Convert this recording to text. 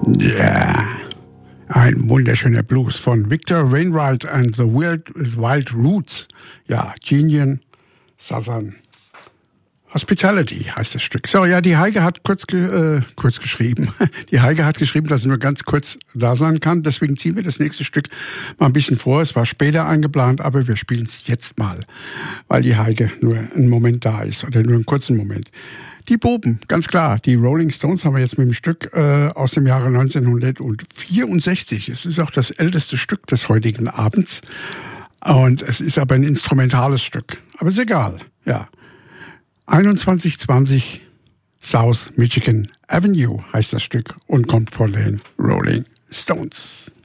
Ja, ein wunderschöner Blues von Victor Wainwright and the Wild Roots. Ja, Kenyan Southern Hospitality heißt das Stück. So, ja, die Heike hat kurz geschrieben. Die Heike hat geschrieben, dass sie nur ganz kurz da sein kann. Deswegen ziehen wir das nächste Stück mal ein bisschen vor. Es war später eingeplant, aber wir spielen es jetzt mal, weil die Heike nur einen Moment da ist oder nur einen kurzen Moment. Die Buben, ganz klar. Die Rolling Stones haben wir jetzt mit dem Stück aus dem Jahre 1964. Es ist auch das älteste Stück des heutigen Abends. Und es ist aber ein instrumentales Stück. Aber ist egal, ja. 2120 South Michigan Avenue heißt das Stück und kommt von den Rolling Stones.